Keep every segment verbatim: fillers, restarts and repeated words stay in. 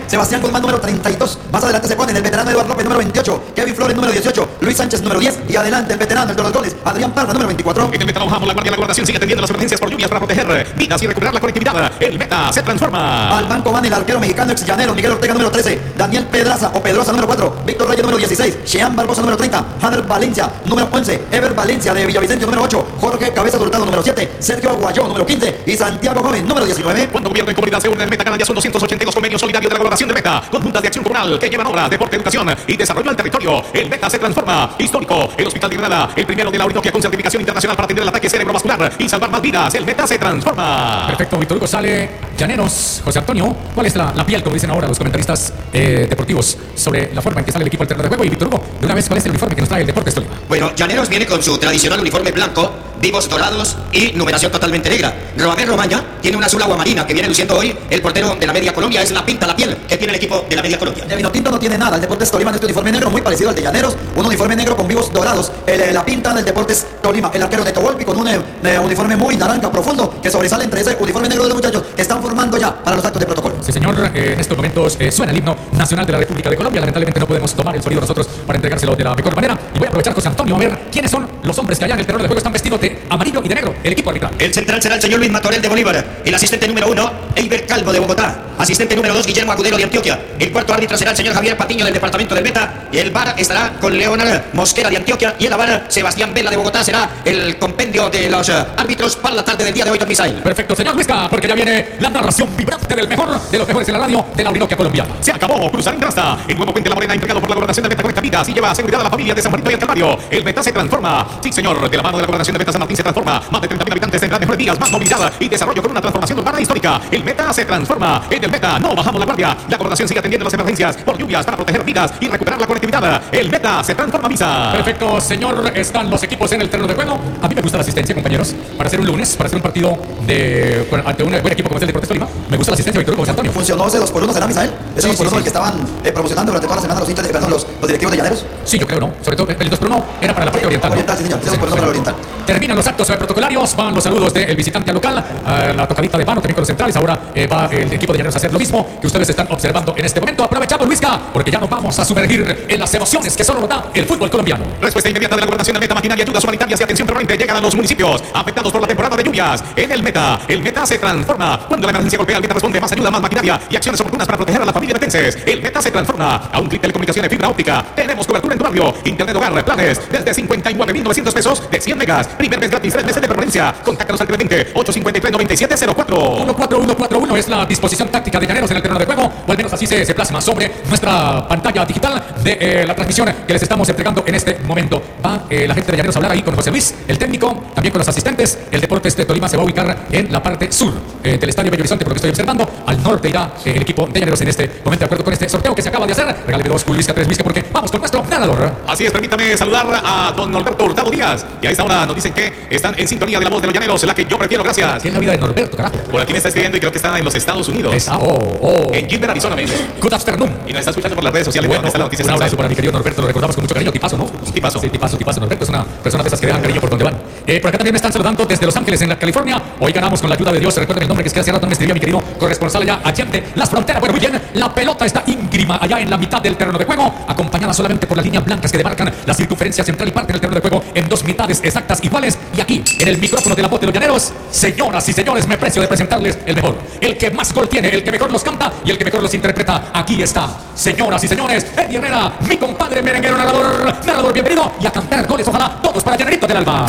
Sebastián Guzmán, número treinta y dos. Más adelante se ponen el veterano Eduardo López, número veintiocho. Kevin Flores, número dieciocho. Luis Sánchez, número diez. Y adelante el veterano, el de los goles, Adrián Parra, número veinticuatro. En el meta bajamos la guardia, la guardación sigue atendiendo las emergencias por lluvias para proteger vidas y recuperar la conectividad. El meta se transforma. Al banco van el arquero mexicano ex Llaneros, Miguel Ortega, número trece. Daniel Pedraza o Pedrosa, número cuatro. Víctor Reyes, número dieciséis. Shean Barbosa, número treinta. Hanner Valencia, número once. Ever Valencia de Villavicencio, número ocho. Jorge Cabeza Hurtado, número siete. Sergio Aguayó, número quince. Y Santiago Gómez, número diecinueve. Cuando gobierno y comunidad se unen, el meta canal ya son doscientos ochenta y dos convenios solidarios de la colaboración del meta, con juntas de acción comunal que llevan obras, deporte, educación y desarrollo al territorio. El meta se transforma. Histórico, el Hospital de Granada, el primero de la Orinoquia con certificación internacional para atender el ataque cerebrovascular y salvar más vidas. El meta se transforma. Perfecto, Víctor Hugo sale. Llaneros, José Antonio, ¿cuál es la, la piel, como dicen ahora los comentaristas eh, deportivos, sobre la forma en que sale el equipo al terreno de juego? Y Víctor Hugo, de una vez, ¿cuál es el uniforme que nos trae el Deportes Tolima? Bueno, Llaneros viene con su tradicional uniforme blanco, vivos dorados y numeración totalmente negra. Romané Romaña tiene una azul aguamarina que viene luciendo hoy. El portero de la Media Colombia es la pinta, la piel que tiene el equipo de la Media Colombia. De Vinotinto no tiene nada. El Deportes Tolima en este uniforme negro muy parecido al de Llaneros. Un uniforme negro con vivos dorados. El, eh, la pinta del Deportes Tolima. El arquero Neto Volpi con un eh, uniforme muy naranja profundo que sobresale entre ese uniforme negro de los muchachos que están formando ya para los actos de protocolo. Sí, señor. Eh, en estos momentos eh, suena el himno nacional de la República de Colombia. Lamentablemente no podemos tomar el sonido nosotros para entregárselo de la mejor manera. Y voy a aprovechar, José Antonio, a ver quiénes son los hombres que allá en el terreno de juego están vestidos de amarillo y de negro. El equipo arbitral. El central será el señor Luis Matorel de Bolívar. El asistente número uno, Eiber Calvo de Bogotá. Asistente número dos, Guillermo Agudelo de Antioquia. El cuarto árbitro será el señor Javier Patiño del departamento del Meta. Y el V A R estará con Leonel Mosquera de Antioquia. Y el V A R, Sebastián Vela de Bogotá, será el compendio de los uh, árbitros para la tarde del día de hoy, don Misael. Perfecto, señor Luisca, porque ya viene la narración vibrante del mejor de los mejores en la radio de la Orinoquia colombiana. Se acabó cruzar en Grasta. El nuevo puente La Morena entregado por la gobernación de Meta Conecta Vidas y lleva seguridad a la familia de San Martín y el Calvario. El Meta se transforma. Sí, señor, de la mano de la gobernación de Meta San Martín se transforma. Más de treinta mil habitantes tendrán mejores días, más movilidad y desarrollo con una transformación urbana histórica. El Meta se transforma. En el Meta no bajamos la guardia. La gobernación sigue atendiendo las emergencias por lluvias para proteger vidas y recuperar la conectividad. El Meta se transforma, Misa. Perfecto, señor. Están los equipos en el terreno de juego. A mí me gusta la asistencia, compañeros, para hacer un lunes, para hacer un partido de ante un buen equipo como es el Deportes Tolima. Me gusta la asistencia, Víctor Hugo, José Antonio. ¿Funcionó ese dos por uno, será Misael? ¿Ese Sí, dos por uno sí, el que estaban eh, promocionando durante toda la semana los hinchas de, perdón, los, los directivos de Llaneros? Sí, yo creo, ¿no? Sobre todo el dos por uno era para la parte oriental, ¿no? Oriental, sí, señor. Sí, dos por uno para el oriental. Terminan los actos eh, protocolarios, van los saludos del visitante al local, eh, la tocadita de mano también con los centrales. Ahora eh, va el equipo de Llaneros a hacer lo mismo que ustedes están observando en este momento. Aprovechamos, Luisca, porque ya nos vamos a sumergir en las emociones que solo nos da el fútbol colombiano. Respuesta inmediata de la gobernación del Meta, maquinaria, ayudas humanitarias y atención permanente llegan a los municipios afectados por la temporada de lluvias. En el Meta, el Meta se transforma. Cuando la emergencia golpea, el Meta responde más ayuda, más maquinaria y acciones oportunas para proteger a la familia metenses. El Meta se transforma. A un clic, telecomunicaciones, fibra óptica. Tenemos cobertura en tu barrio. Internet hogar, planes desde cincuenta y nueve mil novecientos pesos de cien megas. Primer mes gratis, tres meses de permanencia. Contáctanos al veinte ocho cinco tres nueve siete cero cuatro. uno cuatro uno cuatro uno es la disposición táctica de Llaneros en el terreno de juego, o al menos así se, se plasma sobre nuestra pantalla digital de eh, la transmisión que les estamos entregando en este momento. Va eh, la gente de Llaneros a hablar ahí con José Luis, el técnico, también con los asistentes. El Deportes de Tolima se va a ubicar en la parte sur eh, del Estadio Bello Horizonte, por lo que estoy observando. Al norte irá eh, el equipo de Llaneros en este momento, de acuerdo con este sorteo que se acaba de hacer. Regáleme dos Luisca, tres Luisca, porque vamos con nuestro ganador. Así es, permítame saludar a don Norberto Hurtado Díaz. Y a esta hora nos dicen que están en sintonía de la voz de los Llaneros, la que yo prefiero, gracias. ¿Quién es la vida de Norberto, carajo? Por aquí me está escribiendo y creo que está en los Estados Unidos. Esa, oh, oh. En Gilbert, Arizona, me dice. Good afternoon. Y nos está escuchando por las redes sociales. Bueno, está la noticia. un abrazo para mi querido Norberto, lo recordamos con mucho cariño. Tipazo, ¿no? Tipazo. Sí, tipazo, tipazo. Norberto es una persona de esas que dejan cariño por donde van. Eh, por acá también me están saludando desde Los Ángeles, en la California. Hoy ganamos con la ayuda de Dios. Recuerden el nombre que es que hace rato me escribía mi querido corresponsal allá, allende las fronteras. Bueno, muy bien. La pelota está íngrima allá en la mitad del terreno de juego, acompañada solamente por las líneas blancas que demarcan la circunferencia central y parte del terreno de juego en dos mitades exactas iguales. Y aquí, en el micrófono de la voz de los Llaneros, señoras y señores, me precio de presentarles el mejor, el que más gol tiene, el que mejor los canta y el que mejor los interpreta. Aquí está, señoras y señores, Eddie Herrera, mi compadre merenguero narrador. Narrador, bienvenido y a cantar goles, ojalá todos para Llanerito del Alba.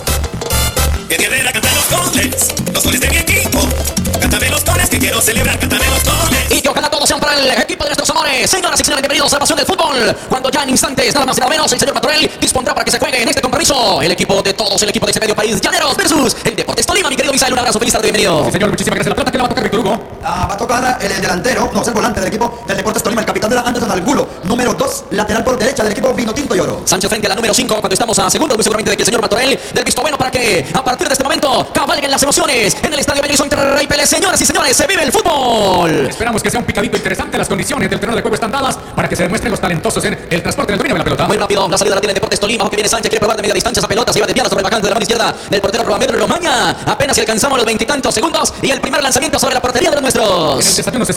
Eddie Herrera canta los goles, los goles de mi equipo. Cántame los goles que quiero celebrar, cántame los goles. Y que ojalá todos sean para el equipo de nuestros amores. Señoras y señores, bienvenidos a la pasión del fútbol. Cuando ya en instantes, nada más y nada menos, el señor Matorel dispondrá para que se juegue en este compromiso el equipo de todos, el equipo de ese medio país, Llaneros versus el Deportes Tolima. Mi querido Misael, un abrazo, feliz tarde, bienvenido. Sí, señor, muchísimas gracias. La pelota que le va a tocar Víctor Hugo. Ah, va a tocar el, el delantero, no, es el volante del equipo del Deportes Tolima, el capitán de la Anderson Angulo, número dos, lateral por derecha del equipo Vinotinto y Oro. Sánchez frente a la número cinco, cuando estamos a segundos muy seguramente de que el señor Matorel del visto bueno para que a partir de este momento cabalguen las emociones en el Estadio Bello Horizonte Rey Pérez. Señoras y señores, se vive el fútbol. Esperamos que sea un picadito interesante. Las condiciones del terreno de juego están dadas para que se demuestren los talentosos en el transporte del dominio de la pelota. Muy rápido, la salida la tiene Deportes Tolima, que viene Sánchez, quiere probar de media distancia esa pelota, se iba desviada sobre el bacán de la mano izquierda del portero Romané Romaña. Apenas si alcanzamos los veintitantos segundos y el primer lanzamiento sobre la portería de los nuestros. En el desayuno se